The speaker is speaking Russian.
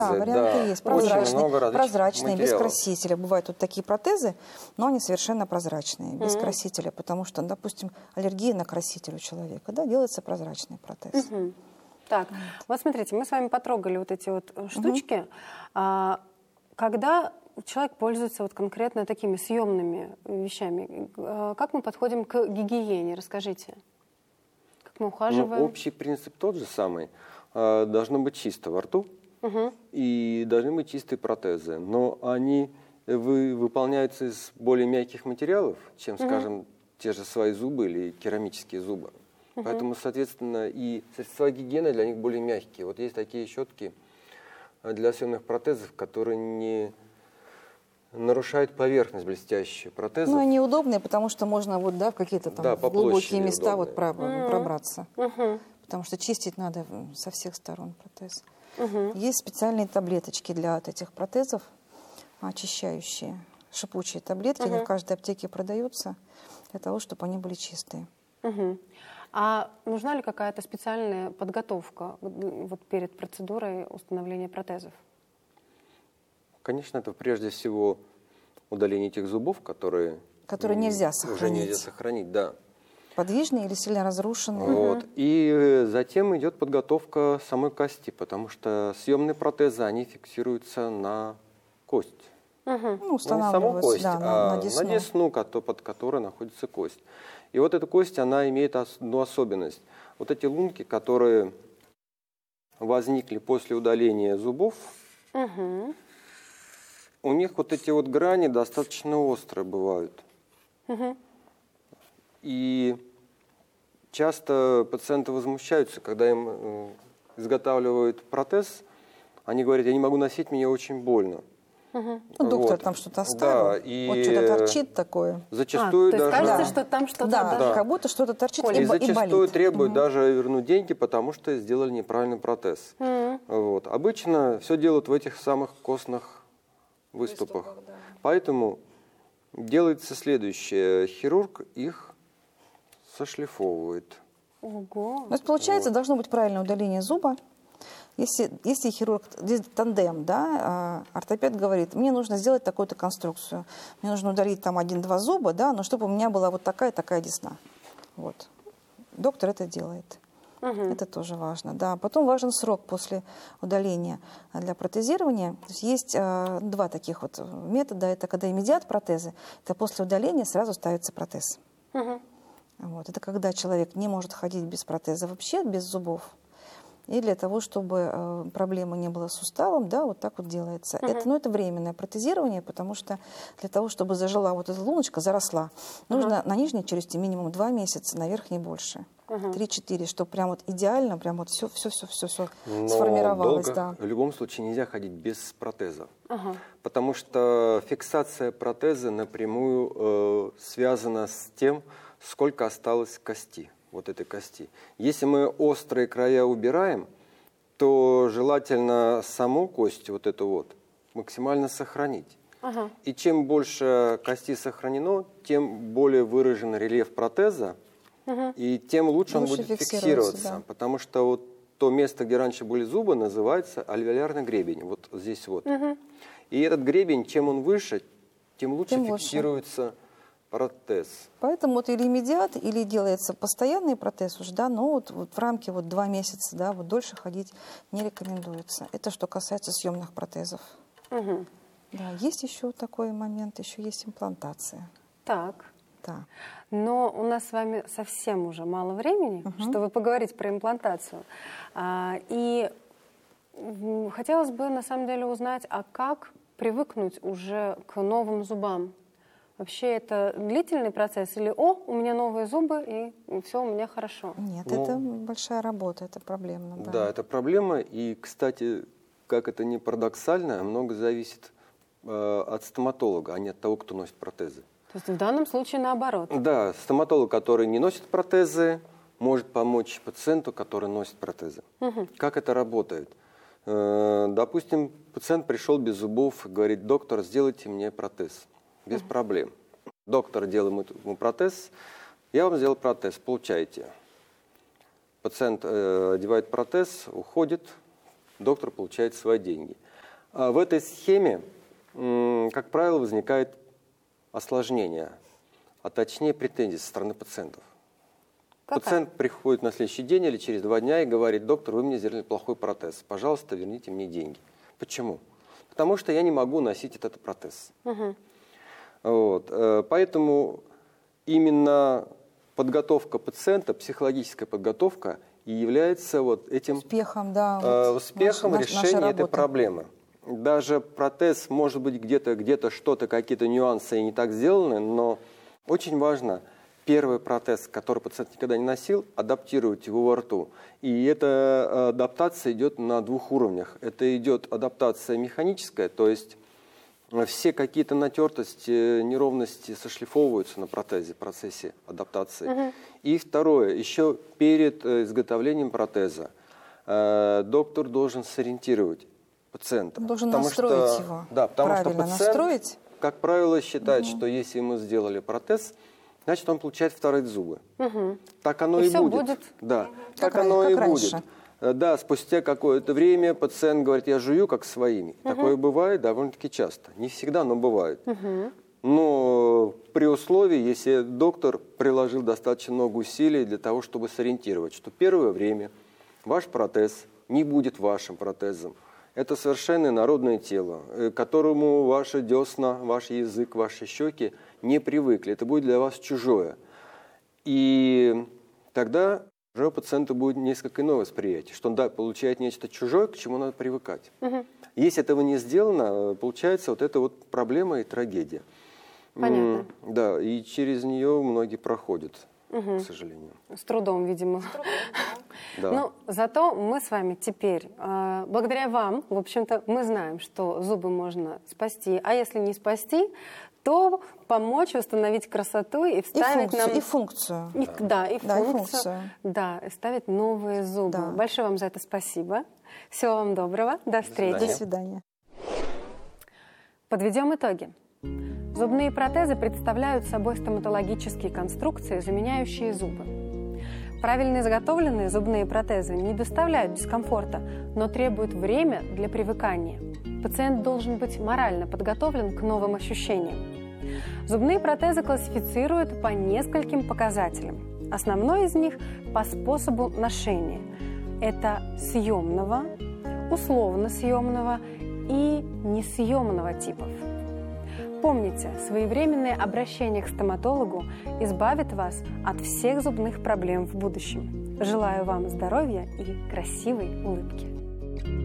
Да, варианты есть. Прозрачные, без материалов. красителя. Бывают тут такие протезы, но они совершенно прозрачные, без красителя, потому что, допустим, аллергия на краситель у человека, да, делается прозрачный протез. Так, вот смотрите, мы с вами потрогали вот эти вот штучки. Когда человек пользуется вот конкретно такими съемными вещами, как мы подходим к гигиене? Расскажите. Как мы ухаживаем? Общий принцип тот же самый. Должно быть чисто во рту и должны быть чистые протезы. Но они выполняются из более мягких материалов, чем, скажем, те же свои зубы или керамические зубы. Поэтому, соответственно, и средства гигиены для них более мягкие. Вот есть такие щетки для съемных протезов, которые не нарушают поверхность блестящую протезов. Ну, они удобные, потому что можно вот, да, в какие-то там в глубокие места вот пробраться. Потому что чистить надо со всех сторон протез. Есть специальные таблеточки для вот этих протезов, очищающие, шипучие таблетки. Они в каждой аптеке продаются для того, чтобы они были чистые. А нужна ли какая-то специальная подготовка вот перед процедурой установления протезов? Конечно, это прежде всего удаление тех зубов, которые нельзя сохранить. Уже нельзя сохранить, да. Подвижные или сильно разрушенные. Вот. И затем идет подготовка самой кости, потому что съемные протезы, они фиксируются на кость. Ну, не саму кость, да, на десну. десну, под которой находится кость. И вот эта кость, она имеет одну особенность. Вот эти лунки, которые возникли после удаления зубов, у них вот эти вот грани достаточно острые бывают. И часто пациенты возмущаются, когда им изготавливают протез, они говорят, я не могу носить, мне очень больно. Ну, доктор там что-то оставил, да, и вот что-то торчит такое. Зачастую то есть даже... кажется, что там что-то... Да, как будто что-то торчит и зачастую болит. требуют даже вернуть деньги, потому что сделали неправильный протез. Вот. Обычно все делают в этих самых костных выступах. Да. Поэтому делается следующее. Хирург их сошлифовывает. Ого. То есть, получается, должно быть правильное удаление зуба. Если хирург, здесь тандем, да, ортопед говорит, мне нужно сделать такую-то конструкцию. Мне нужно удалить там 1-2 зуба, да, но чтобы у меня была вот такая десна. Вот. Доктор это делает. Это тоже важно. Да. Потом важен срок после удаления для протезирования. То есть 2 таких вот метода. Это когда иммедиат протезы, это после удаления сразу ставится протез. Вот. Это когда человек не может ходить без протеза вообще, без зубов. И для того, чтобы проблемы не было с суставом, да, вот так вот делается. Это временное протезирование, потому что для того, чтобы зажила вот эта луночка, заросла, нужно на нижней челюсти минимум 2 месяца, на верхней больше. 3-4, чтобы прям вот идеально, прям вот все сформировалось. Долго, да. в любом случае нельзя ходить без протеза. Потому что фиксация протеза напрямую связана с тем, сколько осталось кости. Вот этой кости. Если мы острые края убираем, то желательно саму кость, вот эту вот, максимально сохранить. И чем больше кости сохранено, тем более выражен рельеф протеза, и тем лучше он будет фиксироваться. Да. Потому что вот то место, где раньше были зубы, называется альвеолярный гребень. Вот здесь вот. И этот гребень, чем он выше, тем лучше фиксируется протез. Поэтому вот или иммедиат, или делается постоянный протез уже, да, но вот в рамке 2 месяца, да, вот дольше ходить не рекомендуется. Это что касается съемных протезов. Да, есть еще такой момент, еще есть имплантация. Так. Да. Но у нас с вами совсем уже мало времени, чтобы поговорить про имплантацию. И хотелось бы на самом деле узнать, а как привыкнуть уже к новым зубам? Вообще это длительный процесс или у меня новые зубы и все у меня хорошо? Нет, это большая работа, это проблемно. Да, это проблема. И, кстати, как это ни парадоксально, много зависит от стоматолога, а не от того, кто носит протезы. То есть в данном случае наоборот? Да, стоматолог, который не носит протезы, может помочь пациенту, который носит протезы. Как это работает? Допустим, пациент пришел без зубов и говорит, доктор, сделайте мне протез. Без проблем. Доктор делает ему протез. Я вам сделал протез, получайте. Пациент одевает протез, уходит, доктор получает свои деньги. В этой схеме, как правило, возникает осложнение, а точнее претензии со стороны пациентов. Пациент приходит на следующий день или через 2 дня и говорит: доктор, вы мне сделали плохой протез, пожалуйста, верните мне деньги. Почему? Потому что я не могу носить этот протез. Вот. Поэтому именно подготовка пациента, психологическая подготовка и является вот этим успехом, да, успехом решения этой проблемы. Даже протез, может быть, где-то что-то, какие-то нюансы и не так сделаны, но очень важно первый протез, который пациент никогда не носил, адаптировать его во рту. И эта адаптация идет на 2 уровнях. Это идет адаптация механическая, то есть все какие-то натертости, неровности сошлифовываются на протезе в процессе адаптации. И второе, еще перед изготовлением протеза доктор должен сориентировать пациента. Должен настроить его. Да, потому что пациент, настроить. как правило, считает, что если ему сделали протез, значит, он получает вторые зубы. Так оно и будет. Да, так оно и будет. Да, спустя какое-то время пациент говорит: я жую как своими. Такое бывает довольно-таки часто. Не всегда, но бывает. Но при условии, если доктор приложил достаточно много усилий для того, чтобы сориентировать, что первое время ваш протез не будет вашим протезом. Это совершенно инородное тело, к которому ваши десна, ваш язык, ваши щеки не привыкли. Это будет для вас чужое. И тогда уже у пациента будет несколько иное восприятие, что он получает нечто чужое, к чему надо привыкать. Если этого не сделано, получается вот эта вот проблема и трагедия. Понятно. Да, и через нее многие проходят, к сожалению. С трудом, видимо. Да. Но зато мы с вами теперь, благодаря вам, в общем-то, мы знаем, что зубы можно спасти, а если не спасти, то помочь восстановить красоту и вставить и функцию. И функцию. Да, и ставить новые зубы. Да. Большое вам за это спасибо. Всего вам доброго. До встречи. До свидания. Подведем итоги. Зубные протезы представляют собой стоматологические конструкции, заменяющие зубы. Правильно изготовленные зубные протезы не доставляют дискомфорта, но требуют время для привыкания. Пациент должен быть морально подготовлен к новым ощущениям. Зубные протезы классифицируют по нескольким показателям. Основной из них по способу ношения. Это съемного, условно съемного и несъемного типов. Помните, своевременное обращение к стоматологу избавит вас от всех зубных проблем в будущем. Желаю вам здоровья и красивой улыбки.